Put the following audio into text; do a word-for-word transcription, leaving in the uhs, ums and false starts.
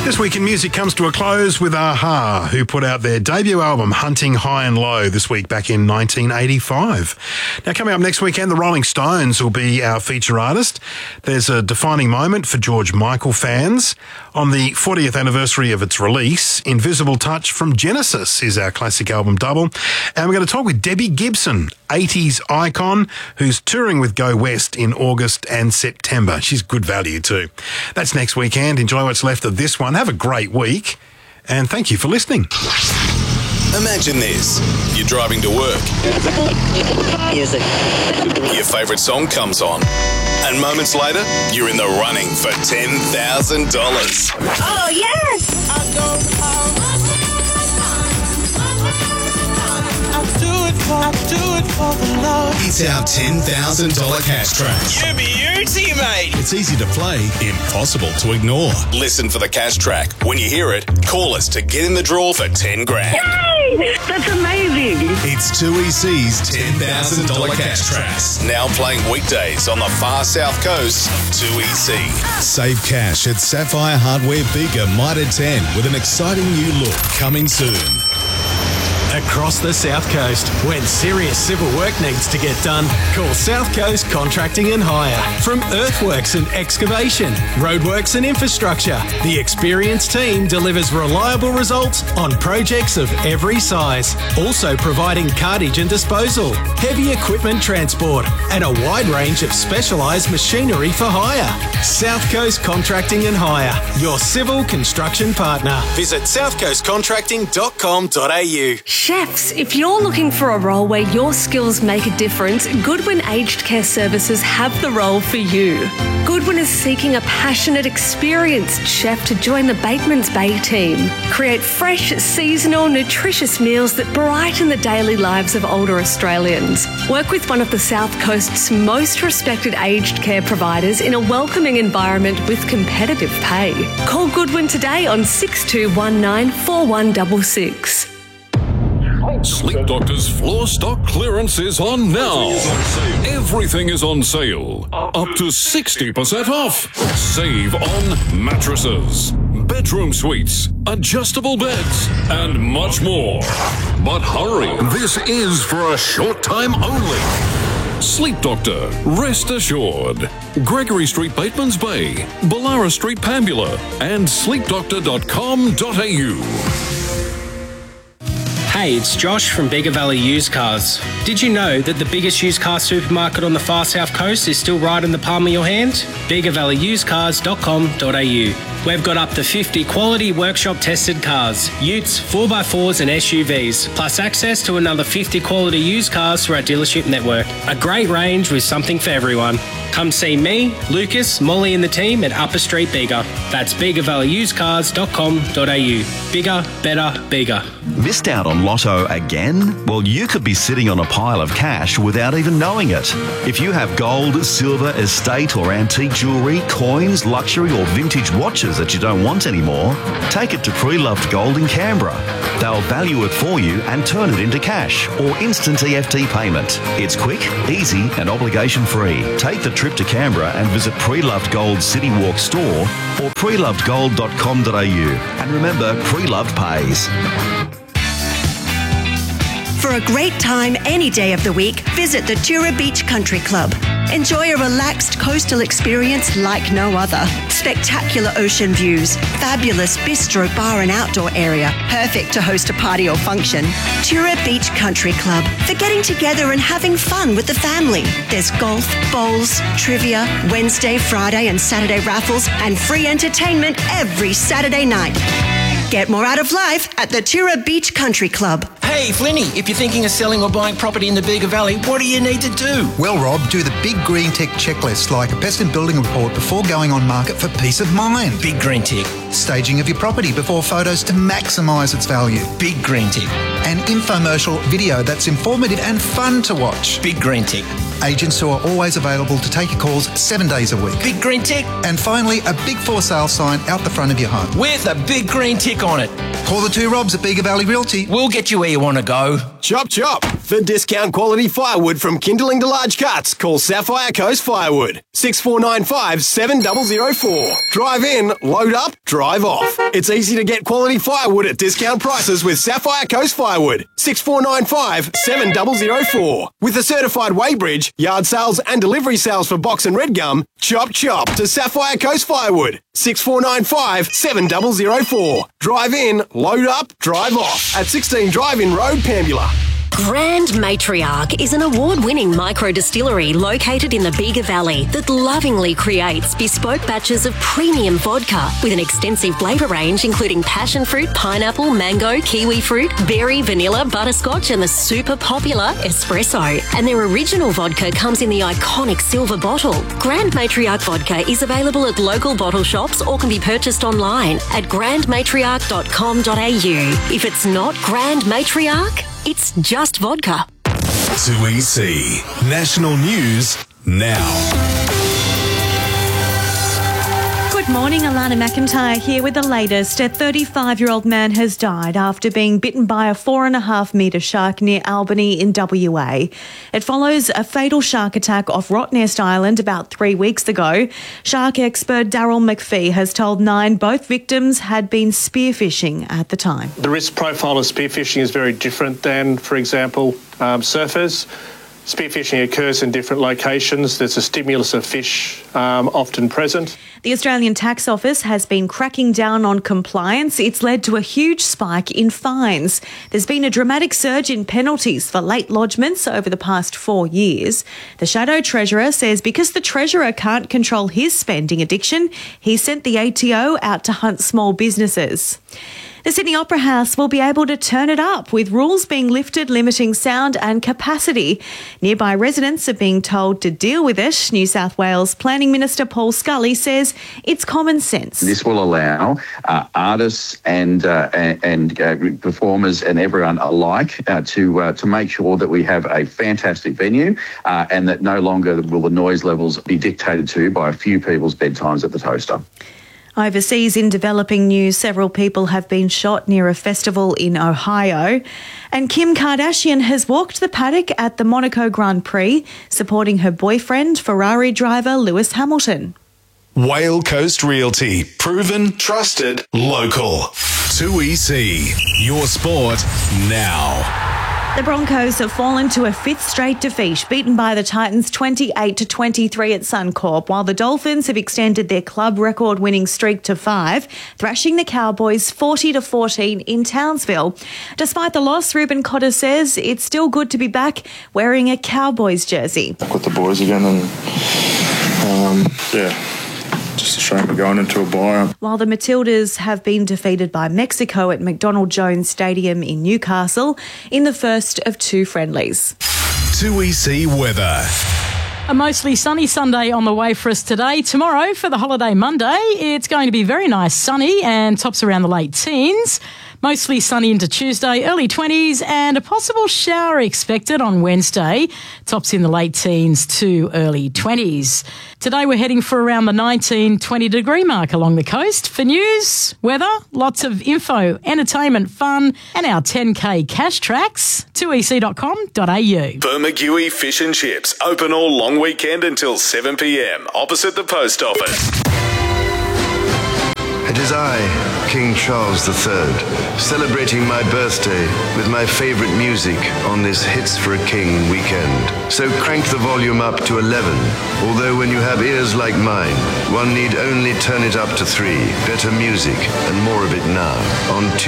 This week in music comes to a close with a-ha, who put out their debut album Hunting High and Low this week back in nineteen eighty-five. Now, coming up next weekend, the Rolling Stones will be our feature artist. There's a defining moment for George Michael fans. On the fortieth anniversary of its release, Invisible Touch from Genesis is our classic album double. And we're going to talk with Debbie Gibson, eighties icon, who's touring with Go West in August and September. She's good value too. That's next weekend. Enjoy what's left of this one. Have a great week, and thank you for listening. Imagine this. You're driving to work. Music. Your favourite song comes on. And moments later, you're in the running for ten thousand dollars. Oh, yes! I don't, I'll do it for, I'll do it for the love. It's our ten thousand dollars cash track. You beauty, mate. It's easy to play, impossible to ignore. Listen for the cash track. When you hear it, call us to get in the draw for ten grand. Yay! That's amazing. It's two E C's ten thousand dollars cash tracks. Now playing weekdays on the far south coast, two E C. Save cash at Sapphire Hardware Bega Mitre ten with an exciting new look coming soon. Across the South Coast, when serious civil work needs to get done, call South Coast Contracting and Hire. From earthworks and excavation, roadworks and infrastructure, the experienced team delivers reliable results on projects of every size. Also providing cartage and disposal, heavy equipment transport, and a wide range of specialised machinery for hire. South Coast Contracting and Hire, your civil construction partner. Visit south coast contracting dot com dot a u. Chefs, if you're looking for a role where your skills make a difference, Goodwin Aged Care Services have the role for you. Goodwin is seeking a passionate, experienced chef to join the Bateman's Bay team. Create fresh, seasonal, nutritious meals that brighten the daily lives of older Australians. Work with one of the South Coast's most respected aged care providers in a welcoming environment with competitive pay. Call Goodwin today on six two one nine, four one six six. Sleep Doctor's floor stock clearance is on now. Everything is on sale. Up to sixty percent off. Save on mattresses, bedroom suites, adjustable beds, and much more. But hurry, this is for a short time only. Sleep Doctor, rest assured. Gregory Street, Bateman's Bay, Ballara Street, Pambula, and sleep doctor dot com dot a u. Hey, it's Josh from Bega Valley Used Cars. Did you know that the biggest used car supermarket on the far south coast is still right in the palm of your hand? bega valley used cars dot com dot a u. We've got up to fifty quality workshop tested cars, utes, four by fours and S U Vs, plus access to another fifty quality used cars through our dealership network. A great range with something for everyone. Come see me, Lucas, Molly and the team at Upper Street Bega. That's bega valley used cars dot com dot a u. Bigger, better, bigger. Missed out on Lotto again? Well, you could be sitting on a pile of cash without even knowing it. If you have gold, silver, estate or antique jewellery, coins, luxury or vintage watches that you don't want anymore, take it to Pre-Loved Gold in Canberra. They'll value it for you and turn it into cash or instant E F T payment. It's quick, easy and obligation free. Take the trip to Canberra and visit Pre-Loved Gold City Walk store or pre loved gold dot com dot a u. And remember, Pre-Loved pays. For a great time any day of the week, visit the Tura Beach Country Club. Enjoy a relaxed coastal experience like no other. Spectacular ocean views, fabulous bistro bar and outdoor area, perfect to host a party or function. Tura Beach Country Club, for getting together and having fun with the family. There's golf, bowls, trivia, Wednesday, Friday and Saturday raffles, and free entertainment every Saturday night. Get more out of life at the Tura Beach Country Club. Hey, Flinny, if you're thinking of selling or buying property in the Bega Valley, what do you need to do? Well, Rob, do the Big Green Tick checklist, like a pest and building report before going on market for peace of mind. Big Green Tick. Staging of your property before photos to maximise its value. Big Green Tick. An infomercial video that's informative and fun to watch. Big Green Tick. Agents who are always available to take your calls seven days a week. Big Green Tick. And finally, a big for sale sign out the front of your home. With a big green tick on it. Call the two Robs at Bega Valley Realty. We'll get you where you want to go. Chop, chop. For discount quality firewood from kindling to large cuts, call Sapphire Coast Firewood. six four nine five, seven zero zero four. Drive in, load up, drive off. It's easy to get quality firewood at discount prices with Sapphire Coast Firewood. six four nine five, seven zero zero four. With a certified weighbridge, yard sales and delivery sales for box and red gum, chop chop to Sapphire Coast Firewood. six four nine five, seven zero zero four. Drive in, load up, drive off at sixteen Drive-In Road, Pambula. Grand Matriarch is an award-winning micro-distillery located in the Bega Valley that lovingly creates bespoke batches of premium vodka with an extensive flavour range including passion fruit, pineapple, mango, kiwi fruit, berry, vanilla, butterscotch and the super popular espresso. And their original vodka comes in the iconic silver bottle. Grand Matriarch vodka is available at local bottle shops or can be purchased online at grand matriarch dot com dot a u. If it's not Grand Matriarch, it's just vodka. two E C National News now. Good morning, Alana McIntyre here with the latest. A thirty-five-year-old man has died after being bitten by a four and a half metre shark near Albany in W A. It follows a fatal shark attack off Rottnest Island about three weeks ago. Shark expert Daryl McPhee has told Nine both victims had been spearfishing at the time. The risk profile of spearfishing is very different than, for example, um, surfers. Spearfishing occurs in different locations. There's a stimulus of fish um, often present. The Australian Tax Office has been cracking down on compliance. It's led to a huge spike in fines. There's been a dramatic surge in penalties for late lodgements over the past four years. The Shadow Treasurer says because the Treasurer can't control his spending addiction, he sent the A T O out to hunt small businesses. The Sydney Opera House will be able to turn it up with rules being lifted limiting sound and capacity. Nearby residents are being told to deal with it. New South Wales Planning Minister Paul Scully says it's common sense. This will allow uh, artists and uh, and uh, performers and everyone alike uh, to uh, to make sure that we have a fantastic venue uh, and that no longer will the noise levels be dictated to by a few people's bedtimes at the toaster. Overseas in developing news, several people have been shot near a festival in Ohio. And Kim Kardashian has walked the paddock at the Monaco Grand Prix, supporting her boyfriend, Ferrari driver Lewis Hamilton. Whale Coast Realty. Proven, trusted, local. two E C. Your sport now. The Broncos have fallen to a fifth straight defeat, beaten by the Titans twenty-eight to twenty-three at Suncorp, while the Dolphins have extended their club record winning streak to five, thrashing the Cowboys forty to fourteen in Townsville. Despite the loss, Ruben Cotter says it's still good to be back wearing a Cowboys jersey. Back with the boys again and, um, yeah. Just a shame we're going into a bye. While the Matildas have been defeated by Mexico at McDonald Jones Stadium in Newcastle in the first of two friendlies. two E C weather. A mostly sunny Sunday on the way for us today. Tomorrow, for the holiday Monday, it's going to be very nice sunny and tops around the late teens. Mostly sunny into Tuesday, early twenties, and a possible shower expected on Wednesday. Tops in the late teens to early twenties. Today we're heading for around the nineteen, twenty degree mark along the coast. For news, weather, lots of info, entertainment, fun, and our ten K cash tracks, two e c dot com dot a u. Bermagui Fish and Chips, open all long weekend until seven p m, opposite the post office. It is I, King Charles the Third, celebrating my birthday with my favourite music on this Hits for a King weekend. So crank the volume up to eleven, although when you have ears like mine, one need only turn it up to three. Better music and more of it now on